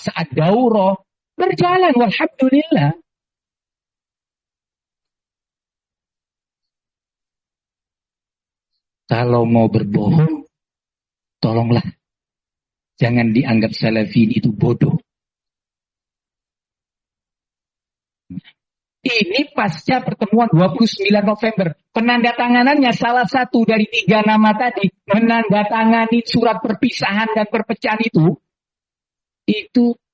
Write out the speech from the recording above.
saat daurah berjalan, walhamdulillah. Kalau mau berbohong, tolonglah jangan dianggap salafin itu bodoh. Ini pasca pertemuan 29 November. Penandatanganannya salah satu dari 3 nama tadi. Menandatangani surat perpisahan dan perpecahan itu